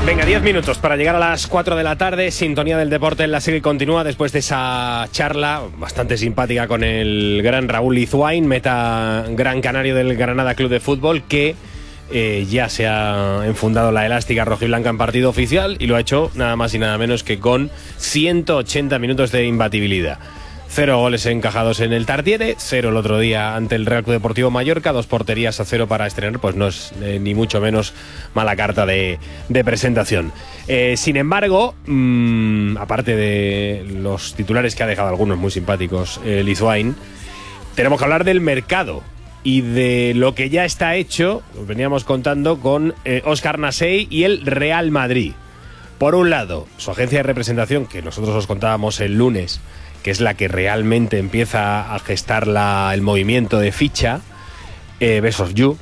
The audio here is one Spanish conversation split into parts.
Venga, 10 minutos para llegar a las 4 de la tarde. Sintonía del deporte en la serie continúa después de esa charla bastante simpática con el gran Raúl Lizuain, meta gran canario del Granada Club de Fútbol, que ya se ha enfundado la elástica rojiblanca en partido oficial y lo ha hecho nada más y nada menos que con 180 minutos de imbatibilidad. 0 goles encajados en el Tartiere, 0 el otro día ante el Real Club Deportivo Mallorca, 2 porterías a 0 para estrenar, pues no es ni mucho menos mala carta de presentación. Sin embargo, aparte de los titulares que ha dejado algunos muy simpáticos Lizuain, tenemos que hablar del mercado y de lo que ya está hecho. Os veníamos contando con Óscar Nasey y el Real Madrid. Por un lado, su agencia de representación, que nosotros os contábamos el lunes, que es la que realmente empieza a gestar el movimiento de ficha, Best of You.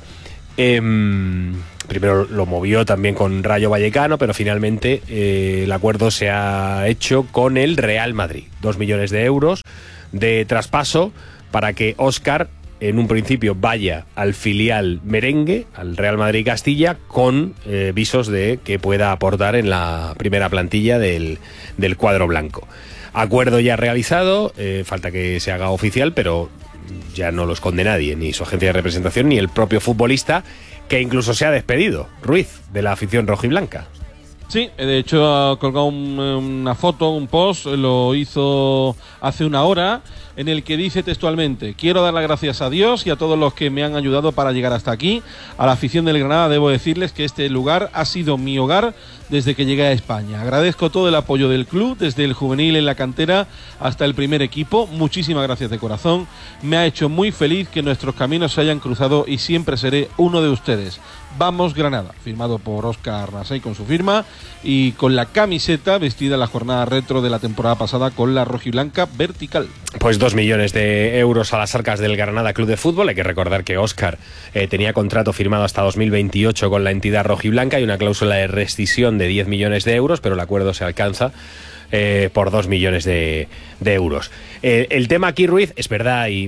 Primero lo movió también con Rayo Vallecano, pero finalmente el acuerdo se ha hecho con el Real Madrid. 2 millones de euros de traspaso para que Óscar en un principio vaya al filial merengue, al Real Madrid Castilla, con visos de que pueda aportar en la primera plantilla del cuadro blanco. Acuerdo ya realizado, falta que se haga oficial, pero ya no lo esconde nadie, ni su agencia de representación, ni el propio futbolista, que incluso se ha despedido, Ruiz, de la afición rojiblanca. Sí, de hecho ha colgado una foto, un post, lo hizo hace una hora, en el que dice textualmente: quiero dar las gracias a Dios y a todos los que me han ayudado para llegar hasta aquí. A la afición del Granada debo decirles que este lugar ha sido mi hogar desde que llegué a España. Agradezco todo el apoyo del club, desde el juvenil en la cantera hasta el primer equipo. Muchísimas gracias de corazón. Me ha hecho muy feliz que nuestros caminos se hayan cruzado y siempre seré uno de ustedes. Vamos Granada, firmado por Óscar Nasey con su firma y con la camiseta vestida en la jornada retro de la temporada pasada con la rojiblanca vertical. Pues 2 millones de euros a las arcas del Granada Club de Fútbol. Hay que recordar que Óscar tenía contrato firmado hasta 2028 con la entidad rojiblanca y una cláusula de rescisión de 10 millones de euros, pero el acuerdo se alcanza por 2 millones de euros. El tema aquí, Ruiz, es verdad y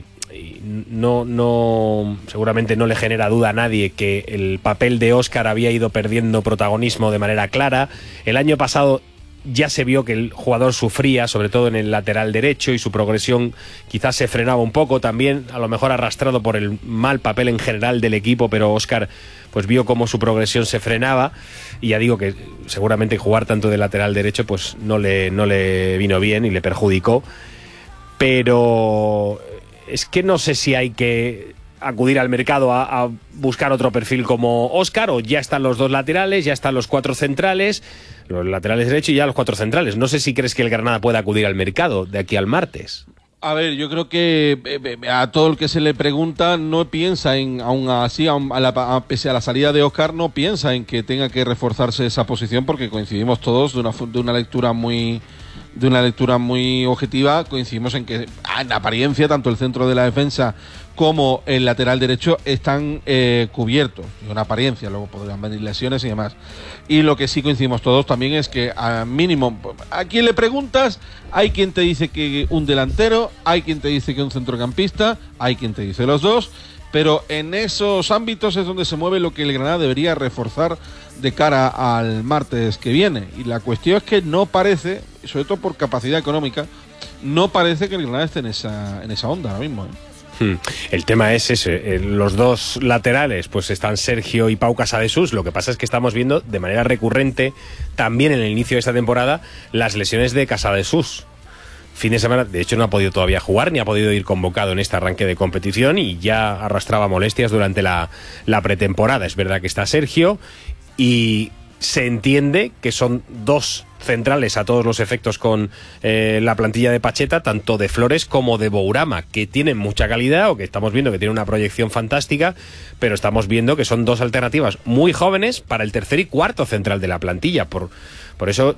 no seguramente no le genera duda a nadie que el papel de Óscar había ido perdiendo protagonismo de manera clara. El año pasado ya se vio que el jugador sufría, sobre todo en el lateral derecho, y su progresión quizás se frenaba un poco, también a lo mejor arrastrado por el mal papel en general del equipo, pero Óscar pues vio cómo su progresión se frenaba, y ya digo que seguramente jugar tanto de lateral derecho pues no le vino bien y le perjudicó, pero es que no sé si hay que acudir al mercado a buscar otro perfil como Óscar, o ya están los 2 laterales, ya están los 4 centrales, los laterales derechos y ya los 4 centrales. No sé si crees que el Granada pueda acudir al mercado de aquí al martes. A ver, yo creo que a todo el que se le pregunta no piensa en, aún así, pese a la salida de Óscar, no piensa en que tenga que reforzarse esa posición, porque coincidimos todos de una lectura muy objetiva, coincidimos en que en apariencia tanto el centro de la defensa como el lateral derecho están cubiertos, en apariencia, luego podrán venir lesiones y demás. Y lo que sí coincidimos todos también es que a mínimo, a quien le preguntas, hay quien te dice que un delantero, hay quien te dice que un centrocampista, hay quien te dice los dos, pero en esos ámbitos es donde se mueve lo que el Granada debería reforzar de cara al martes que viene. Y la cuestión es que no parece, sobre todo por capacidad económica, no parece que el Granada esté en esa onda ahora mismo, El tema es ese, los 2 laterales, pues están Sergio y Pau Casadesús. Lo que pasa es que estamos viendo de manera recurrente, también en el inicio de esta temporada, las lesiones de Casadesús. Fin de semana, de hecho no ha podido todavía jugar, ni ha podido ir convocado en este arranque de competición, y ya arrastraba molestias durante la pretemporada. Es verdad que está Sergio, y se entiende que son 2 centrales a todos los efectos con la plantilla de Pacheta, tanto de Flores como de Bourama, que tienen mucha calidad, o que estamos viendo que tienen una proyección fantástica, pero estamos viendo que son 2 alternativas muy jóvenes para el tercer y cuarto central de la plantilla. Por eso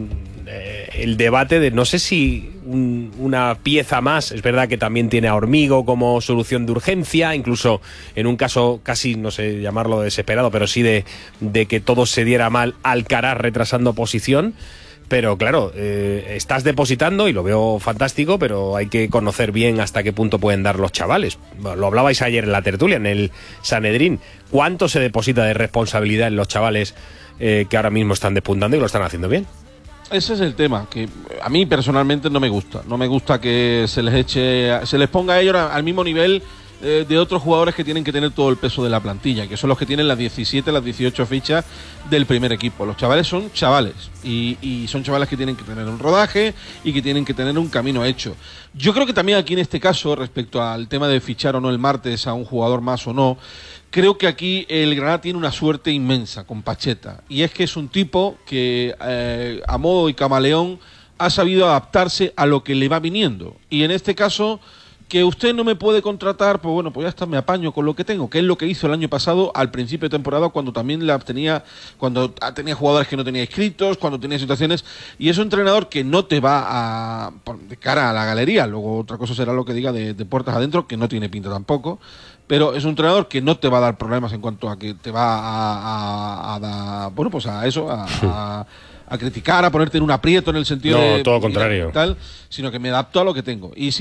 el debate de no sé si una pieza más, es verdad que también tiene a Hormigo como solución de urgencia, incluso en un caso casi, no sé llamarlo desesperado, pero sí de que todo se diera mal, Alcaraz retrasando posición. Pero claro, estás depositando, y lo veo fantástico, pero hay que conocer bien hasta qué punto pueden dar los chavales. Lo hablabais ayer en la tertulia, en el Sanedrín. ¿Cuánto se deposita de responsabilidad en los chavales que ahora mismo están despuntando y lo están haciendo bien. Ese es el tema, que a mí personalmente no me gusta. No me gusta que se les ponga a ellos al mismo nivel de otros jugadores que tienen que tener todo el peso de la plantilla, que son los que tienen las 17, las 18 fichas del primer equipo. Los chavales son chavales y son chavales que tienen que tener un rodaje y que tienen que tener un camino hecho. Yo creo que también aquí en este caso, respecto al tema de fichar o no el martes a un jugador más o no, creo que aquí el Granada tiene una suerte inmensa con Pacheta, y es que es un tipo que a modo y camaleón ha sabido adaptarse a lo que le va viniendo, y en este caso que usted no me puede contratar, pues bueno, pues ya está, me apaño con lo que tengo, que es lo que hizo el año pasado al principio de temporada, cuando también tenía jugadores que no tenía inscritos, cuando tenía situaciones, y es un entrenador que no te va de cara a la galería. Luego otra cosa será lo que diga de puertas adentro, que no tiene pinta tampoco, pero es un entrenador que no te va a dar problemas en cuanto a que te va a dar, bueno, pues a eso, a criticar, a ponerte en un aprieto en el sentido no, todo lo contrario, tal, sino que me adapto a lo que tengo. Y